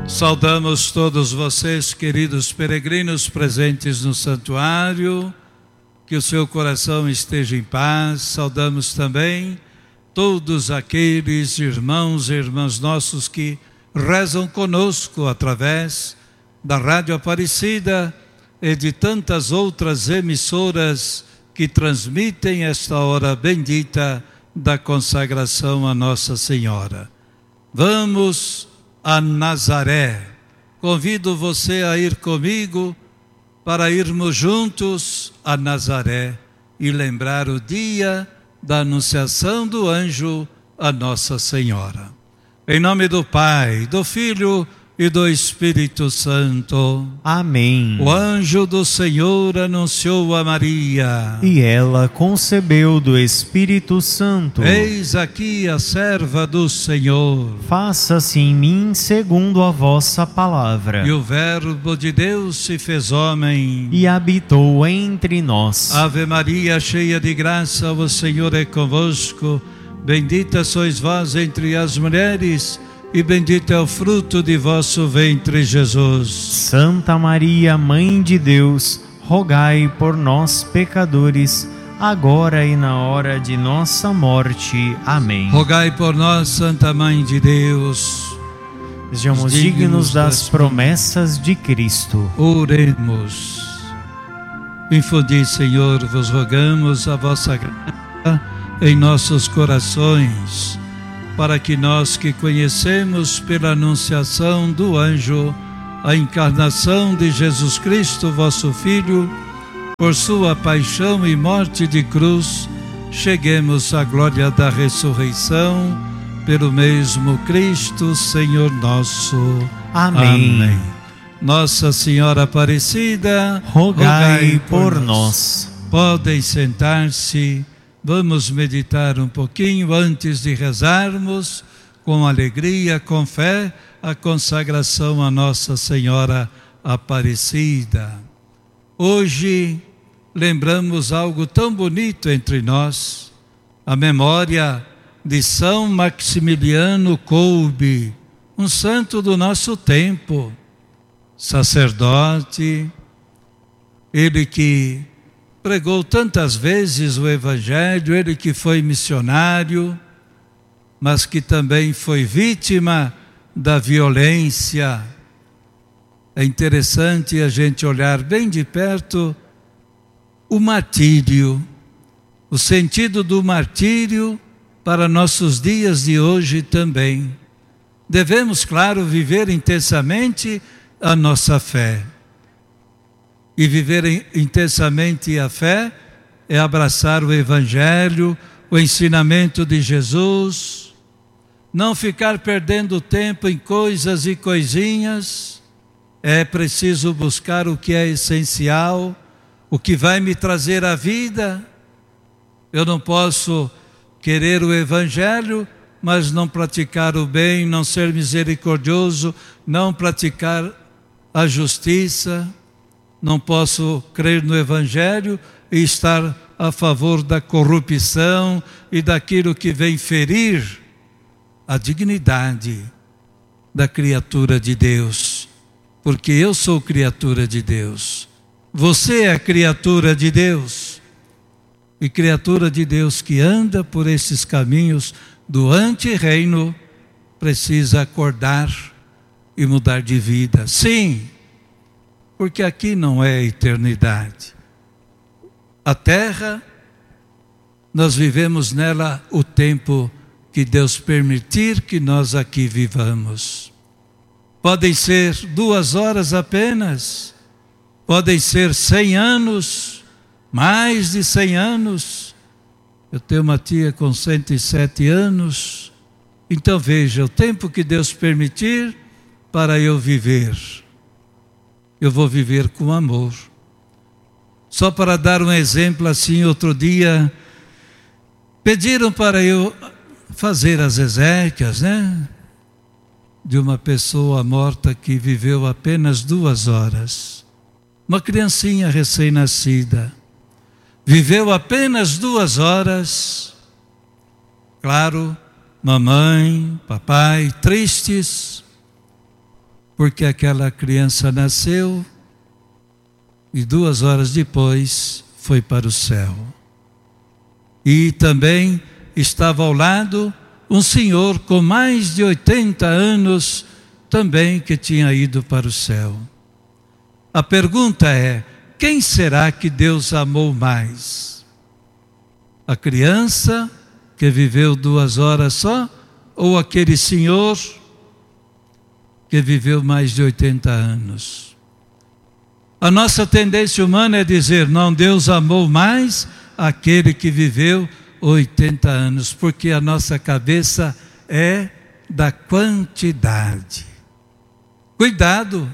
Saudamos todos vocês, queridos peregrinos presentes no santuário, que o seu coração esteja em paz. Saudamos também todos aqueles irmãos e irmãs nossos que rezam conosco através da Rádio Aparecida e de tantas outras emissoras que transmitem esta hora bendita da consagração a Nossa Senhora. Vamos a Nazaré. Convido você a ir comigo para irmos juntos a Nazaré e lembrar o dia da anunciação do anjo a Nossa Senhora. Em nome do Pai, do Filho e do Espírito Santo. Amém. O anjo do Senhor anunciou a Maria, e ela concebeu do Espírito Santo. Eis aqui a serva do Senhor. Faça-se em mim segundo a vossa palavra. E o Verbo de Deus se fez homem e habitou entre nós. Ave Maria, cheia de graça, o Senhor é convosco. Bendita sois vós entre as mulheres, e bendito é o fruto de vosso ventre, Jesus. Santa Maria, Mãe de Deus, rogai por nós, pecadores, agora e na hora de nossa morte. Amém. Rogai por nós, Santa Mãe de Deus. Sejamos dignos das promessas de Cristo. Oremos. Infundi, Senhor, vos rogamos a vossa graça em nossos corações, para que nós que conhecemos pela anunciação do anjo a encarnação de Jesus Cristo, vosso Filho, por sua paixão e morte de cruz, cheguemos à glória da ressurreição, pelo mesmo Cristo, Senhor nosso. Amém. Amém. Nossa Senhora Aparecida, rogai por nós. Podem sentar-se. Vamos meditar um pouquinho antes de rezarmos, com alegria, com fé, a consagração a Nossa Senhora Aparecida. Hoje lembramos algo tão bonito entre nós, a memória de São Maximiliano Kolbe, um santo do nosso tempo, sacerdote, ele que pregou tantas vezes o Evangelho, ele que foi missionário, mas que também foi vítima da violência. É interessante a gente olhar bem de perto o martírio, o sentido do martírio para nossos dias de hoje também. Devemos, claro, viver intensamente a nossa fé. E viver intensamente a fé é abraçar o Evangelho, o ensinamento de Jesus, não ficar perdendo tempo em coisas e coisinhas. É preciso buscar o que é essencial, o que vai me trazer a vida. Eu não posso querer o Evangelho, mas não praticar o bem, não ser misericordioso, não praticar a justiça. Não posso crer no Evangelho e estar a favor da corrupção e daquilo que vem ferir a dignidade da criatura de Deus. Porque eu sou criatura de Deus. Você é criatura de Deus. E criatura de Deus que anda por esses caminhos do antirreino precisa acordar e mudar de vida. Sim, porque aqui não é eternidade. A terra, nós vivemos nela o tempo que Deus permitir que nós aqui vivamos. Podem ser 2 horas apenas, podem ser 100 anos, mais de 100 anos. Eu tenho uma tia com 107 anos, então veja, o tempo que Deus permitir para eu viver. Eu vou viver com amor. Só para dar um exemplo assim, outro dia, pediram para eu fazer as exéquias, de uma pessoa morta que viveu apenas 2 horas. Uma criancinha recém-nascida. Viveu apenas 2 horas. Claro, mamãe, papai, tristes. porque aquela criança nasceu e 2 horas depois foi para o céu. E também estava ao lado um senhor com mais de 80 anos, também que tinha ido para o céu. A pergunta é: quem será que Deus amou mais? A criança que viveu 2 horas só, ou aquele senhor que viveu mais de 80 anos? A nossa tendência humana é dizer: não, Deus amou mais aquele que viveu 80 anos, porque a nossa cabeça é da quantidade. Cuidado,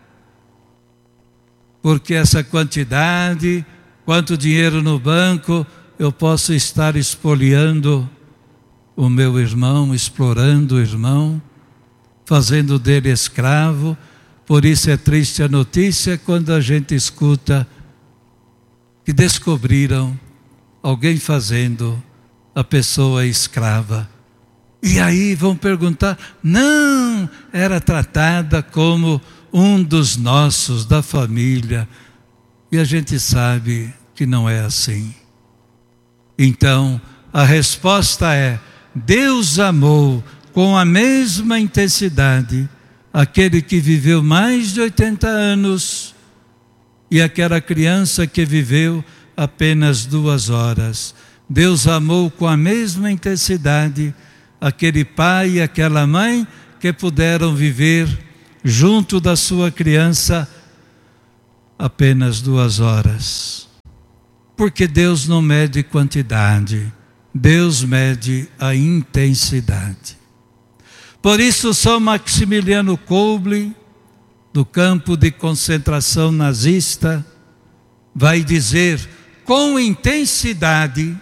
porque essa quantidade, quanto dinheiro no banco, eu posso estar espoliando o meu irmão, explorando o irmão, fazendo dele escravo. Por isso é triste a notícia quando a gente escuta que descobriram alguém fazendo a pessoa escrava. E aí vão perguntar: não, era tratada como um dos nossos, da família. E a gente sabe que não é assim. Então, a resposta é: Deus amou com a mesma intensidade aquele que viveu mais de 80 anos e aquela criança que viveu apenas 2 horas. Deus amou com a mesma intensidade aquele pai e aquela mãe que puderam viver junto da sua criança apenas 2 horas. Porque Deus não mede quantidade, Deus mede a intensidade. Por isso São Maximiliano Kolbe, do campo de concentração nazista, vai dizer: com intensidade.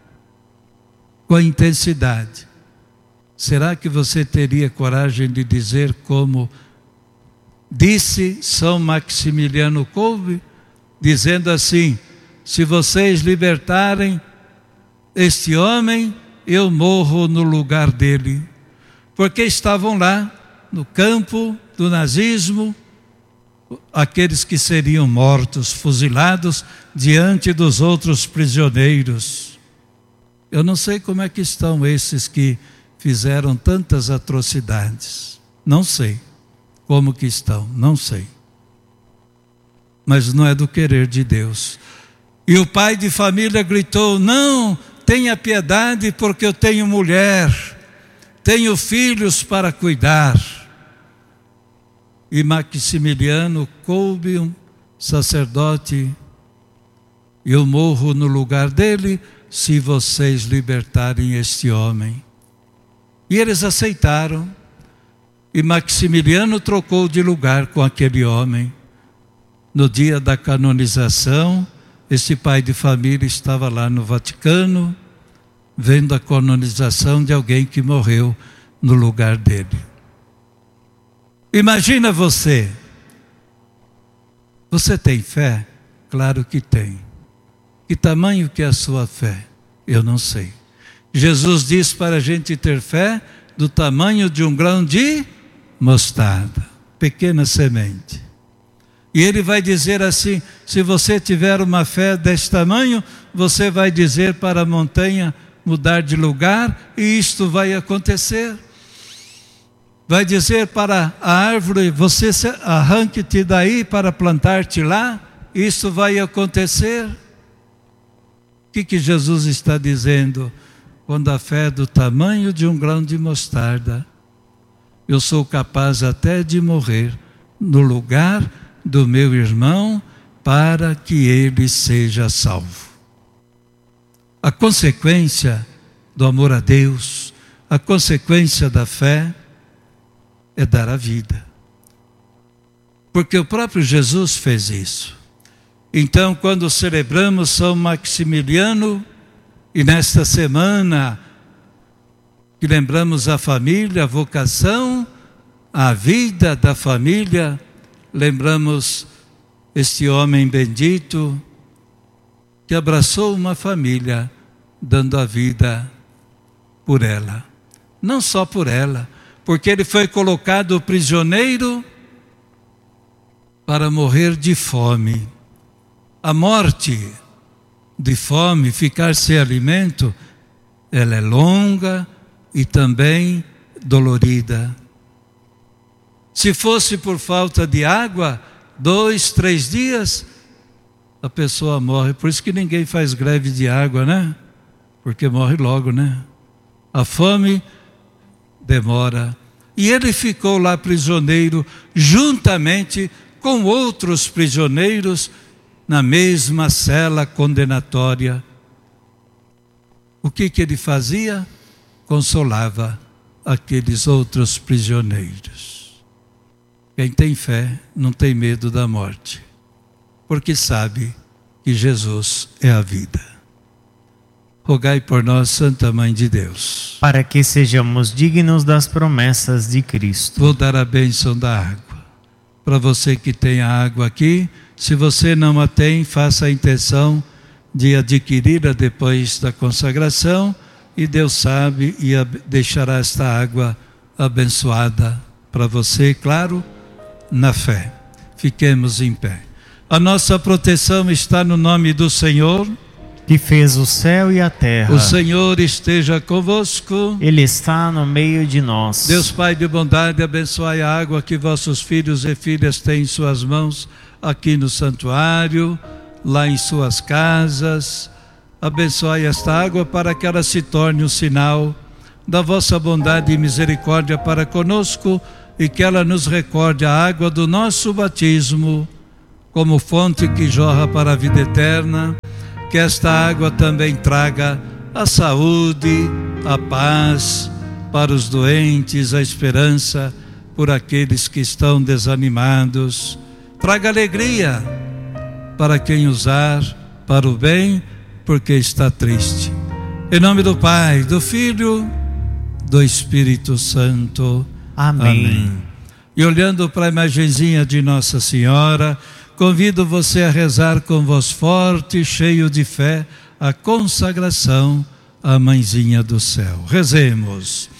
Será que você teria coragem de dizer como disse São Maximiliano Kolbe, dizendo assim: se vocês libertarem este homem, eu morro no lugar dele? Porque estavam lá no campo do nazismo aqueles que seriam mortos, fuzilados diante dos outros prisioneiros. Eu não sei como é que estão esses que fizeram tantas atrocidades. Não sei como que estão, não sei. Mas não é do querer de Deus. E o pai de família gritou: não, tenha piedade, porque eu tenho mulher, tenho filhos para cuidar. E Maximiliano Kolbe, um sacerdote: eu morro no lugar dele se vocês libertarem este homem. E eles aceitaram. E Maximiliano trocou de lugar com aquele homem. No dia da canonização, esse pai de família estava lá no Vaticano, vendo a canonização de alguém que morreu no lugar dele. Imagina você. Você tem fé? Claro que tem. Que tamanho que é a sua fé? Eu não sei. Jesus diz para a gente ter fé do tamanho de um grão de mostarda, pequena semente. E ele vai dizer assim: se você tiver uma fé desse tamanho, você vai dizer para a montanha mudar de lugar, e isto vai acontecer. Vai dizer para a árvore: você arranque-te daí para plantar-te lá, isso vai acontecer. O que Jesus está dizendo? Quando a fé é do tamanho de um grão de mostarda, eu sou capaz até de morrer no lugar do meu irmão para que ele seja salvo. A consequência do amor a Deus, a consequência da fé é dar a vida. Porque o próprio Jesus fez isso. Então, quando celebramos São Maximiliano, e nesta semana que lembramos a família, a vocação, a vida da família, lembramos este homem bendito que abraçou uma família, dando a vida por ela. Não só por ela, porque ele foi colocado prisioneiro para morrer de fome. A morte de fome, ficar sem alimento, ela é longa e também dolorida. Se fosse por falta de água, 2, 3 dias, a pessoa morre. Por isso que ninguém faz greve de água, né? Porque morre logo, né? A fome demora. E ele ficou lá prisioneiro, juntamente com outros prisioneiros, na mesma cela condenatória. O que ele fazia? Consolava aqueles outros prisioneiros. Quem tem fé não tem medo da morte, porque sabe que Jesus é a vida. Rogai por nós, Santa Mãe de Deus, para que sejamos dignos das promessas de Cristo. Vou dar a bênção da água. Para você que tem a água aqui, se você não a tem, faça a intenção de adquiri-la depois da consagração, e Deus sabe e deixará esta água abençoada para você, claro, na fé. Fiquemos em pé. A nossa proteção está no nome do Senhor, que fez o céu e a terra. O Senhor esteja convosco. Ele está no meio de nós. Deus Pai de bondade, abençoai a água que vossos filhos e filhas têm em suas mãos, aqui no santuário, lá em suas casas. Abençoai esta água para que ela se torne um sinal da vossa bondade e misericórdia para conosco, e que ela nos recorde a água do nosso batismo como fonte que jorra para a vida eterna. Que esta água também traga a saúde, a paz para os doentes, a esperança por aqueles que estão desanimados. Traga alegria para quem usar para o bem, porque está triste. Em nome do Pai, do Filho, do Espírito Santo. Amém. E olhando para a imagenzinha de Nossa Senhora, convido você a rezar com voz forte, cheio de fé, a consagração à Mãezinha do Céu. Rezemos.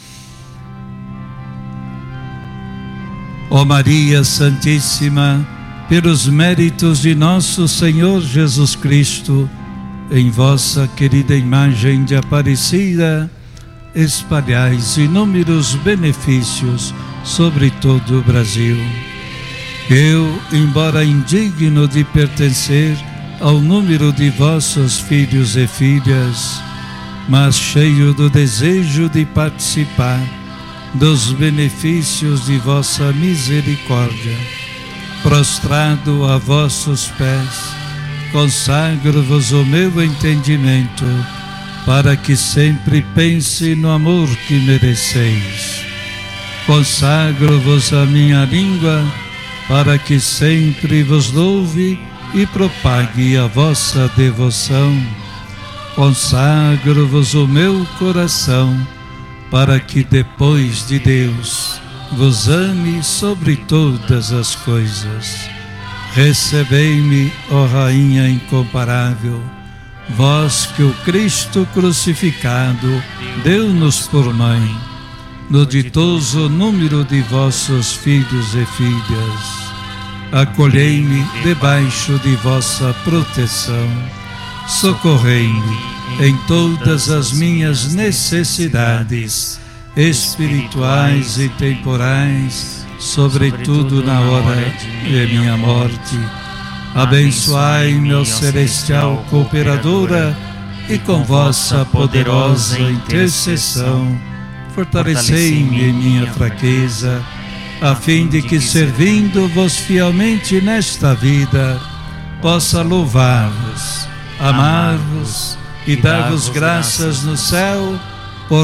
Ó Maria Santíssima, pelos méritos de nosso Senhor Jesus Cristo, em vossa querida imagem de Aparecida, espalhais inúmeros benefícios sobre todo o Brasil. Eu, embora indigno de pertencer ao número de vossos filhos e filhas, mas cheio do desejo de participar dos benefícios de vossa misericórdia, prostrado a vossos pés, consagro-vos o meu entendimento, para que sempre pense no amor que mereceis. Consagro-vos a minha língua, para que sempre vos louve e propague a vossa devoção. Consagro-vos o meu coração, para que depois de Deus vos ame sobre todas as coisas. Recebei-me, ó Rainha incomparável, vós que o Cristo crucificado deu-nos por mãe, no ditoso número de vossos filhos e filhas. Acolhei-me debaixo de vossa proteção, socorrei-me em todas as minhas necessidades, espirituais e temporais, sobretudo na hora de minha morte. Abençoai-me, ó celestial cooperadora, e com vossa poderosa intercessão, fortalecei-me em minha fraqueza, a fim de que, servindo-vos fielmente nesta vida, possa louvar-vos, amar-vos e dar-vos graças no céu